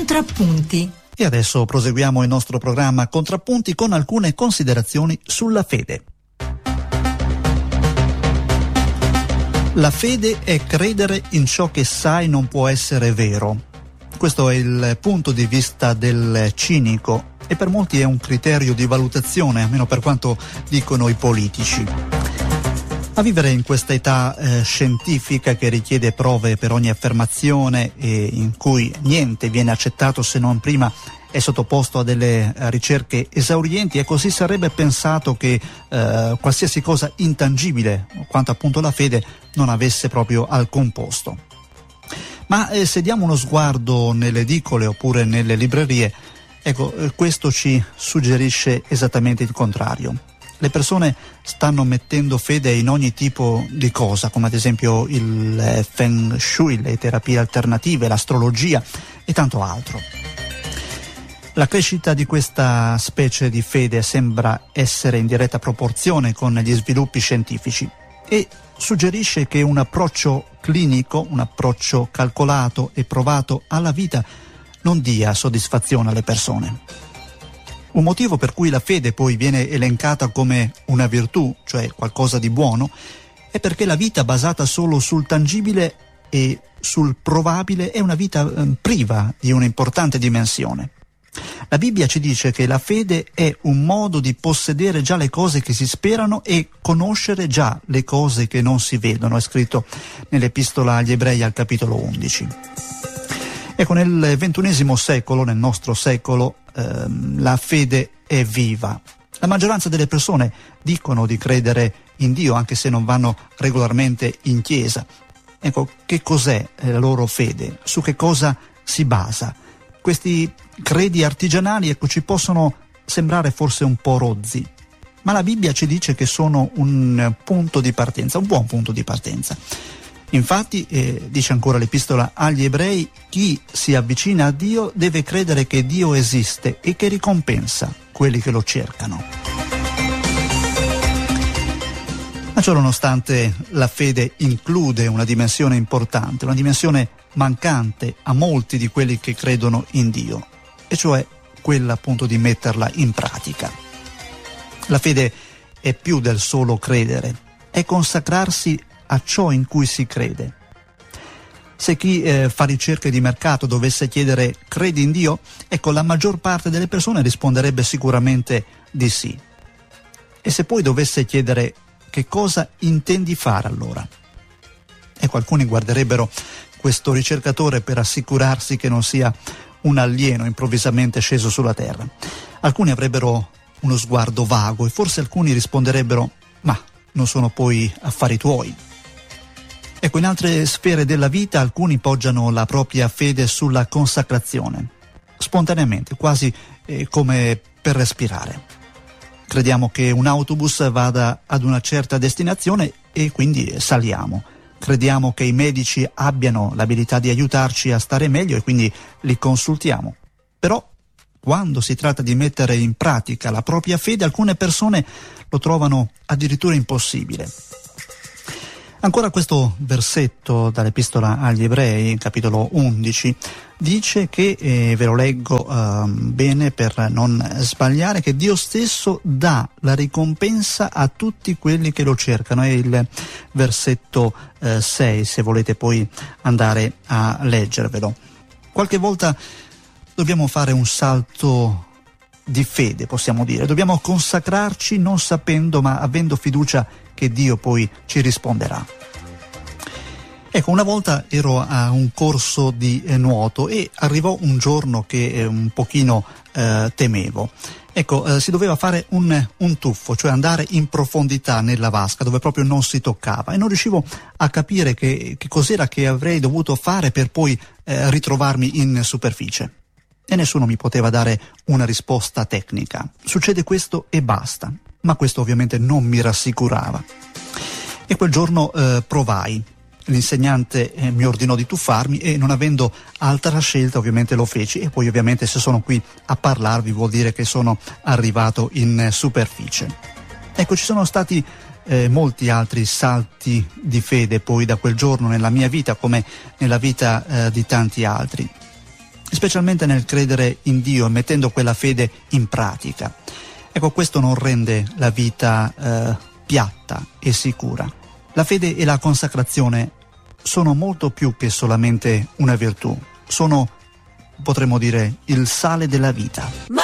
Contrappunti. E adesso proseguiamo il nostro programma Contrappunti con alcune considerazioni sulla fede. La fede è credere in ciò che sai non può essere vero. Questo è il punto di vista del cinico e per molti è un criterio di valutazione, almeno per quanto dicono i politici. A vivere in questa età scientifica che richiede prove per ogni affermazione e in cui niente viene accettato se non prima è sottoposto a delle ricerche esaurienti, e così sarebbe pensato che qualsiasi cosa intangibile, quanto appunto la fede, non avesse proprio alcun posto. Ma se diamo uno sguardo nelle edicole oppure nelle librerie, ecco, questo ci suggerisce esattamente il contrario. Le persone stanno mettendo fede in ogni tipo di cosa, come ad esempio il Feng Shui, le terapie alternative, l'astrologia e tanto altro. La crescita di questa specie di fede sembra essere in diretta proporzione con gli sviluppi scientifici e suggerisce che un approccio clinico, un approccio calcolato e provato alla vita non dia soddisfazione alle persone. Un motivo per cui la fede poi viene elencata come una virtù, cioè qualcosa di buono, è perché la vita basata solo sul tangibile e sul provabile è una vita priva di un'importante dimensione. La Bibbia ci dice che la fede è un modo di possedere già le cose che si sperano e conoscere già le cose che non si vedono, è scritto nell'Epistola agli Ebrei al capitolo 11. Ecco, nel XXI secolo, nel nostro secolo, la fede è viva. La maggioranza delle persone dicono di credere in Dio anche se non vanno regolarmente in chiesa. Ecco, che cos'è la loro fede? Su che cosa si basa? Questi credi artigianali, ecco, ci possono sembrare forse un po' rozzi, ma la Bibbia ci dice che sono un punto di partenza, un buon punto di partenza. Infatti, dice ancora l'Epistola agli Ebrei, chi si avvicina a Dio deve credere che Dio esiste e che ricompensa quelli che lo cercano. Ma ciò nonostante, la fede include una dimensione importante, una dimensione mancante a molti di quelli che credono in Dio, e cioè quella appunto di metterla in pratica. La fede è più del solo credere, è consacrarsi a ciò in cui si crede. Se chi fa ricerche di mercato dovesse chiedere credi in Dio, ecco, la maggior parte delle persone risponderebbe sicuramente di sì. E se poi dovesse chiedere che cosa intendi fare allora? Ecco, alcuni guarderebbero questo ricercatore per assicurarsi che non sia un alieno improvvisamente sceso sulla terra. Alcuni avrebbero uno sguardo vago e forse alcuni risponderebbero: ma non sono poi affari tuoi. Ecco, in altre sfere della vita alcuni poggiano la propria fede sulla consacrazione, spontaneamente, quasi come per respirare. Crediamo che un autobus vada ad una certa destinazione e quindi saliamo. Crediamo che i medici abbiano l'abilità di aiutarci a stare meglio e quindi li consultiamo. Però, quando si tratta di mettere in pratica la propria fede, alcune persone lo trovano addirittura impossibile. Ancora questo versetto dall'Epistola agli Ebrei, capitolo 11, dice che, ve lo leggo bene per non sbagliare, che Dio stesso dà la ricompensa a tutti quelli che lo cercano. È il versetto 6, se volete poi andare a leggervelo. Qualche volta dobbiamo fare un salto di fede, possiamo dire. Dobbiamo consacrarci non sapendo, ma avendo fiducia che Dio poi ci risponderà. Ecco, una volta ero a un corso di nuoto e arrivò un giorno che un pochino temevo. Ecco, si doveva fare un tuffo, cioè andare in profondità nella vasca dove proprio non si toccava, e non riuscivo a capire che cos'era che avrei dovuto fare per poi ritrovarmi in superficie. E nessuno mi poteva dare una risposta tecnica. Succede questo e basta. Ma questo ovviamente non mi rassicurava. E quel giorno provai. L'insegnante mi ordinò di tuffarmi e, non avendo altra scelta, ovviamente lo feci. E poi ovviamente, se sono qui a parlarvi, vuol dire che sono arrivato in superficie. Ecco, ci sono stati molti altri salti di fede poi da quel giorno nella mia vita, come nella vita di tanti altri. specialmente nel credere in Dio e mettendo quella fede in pratica. Ecco, questo non rende la vita piatta e sicura. La fede e la consacrazione sono molto più che solamente una virtù, sono, potremmo dire, il sale della vita.